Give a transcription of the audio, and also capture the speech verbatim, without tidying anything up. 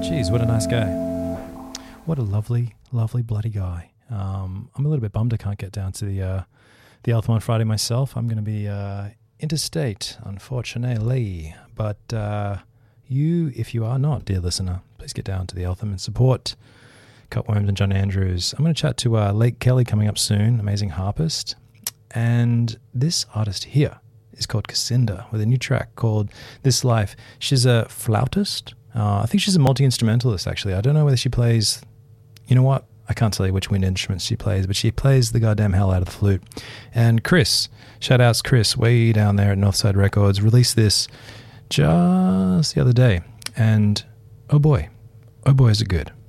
Jeez, what a nice guy. What a lovely, lovely bloody guy. Um, I'm a little bit bummed I can't get down to the uh, the Eltham on Friday myself. I'm going to be uh, interstate, unfortunately. But uh, you, if you are not, dear listener, please get down to the Eltham and support Cutworms and John Andrews. I'm going to chat to uh, Lake Kelly coming up soon, amazing harpist. And this artist here is called Cassinda with a new track called This Life. She's a flautist. Uh, I think she's a multi-instrumentalist, actually. I don't know whether she plays... You know what? I can't tell you which wind instruments she plays, but she plays the goddamn hell out of the flute. And Chris, shout outs Chris, way down there at Northside Records, released this just the other day. And oh boy, oh boy is it good.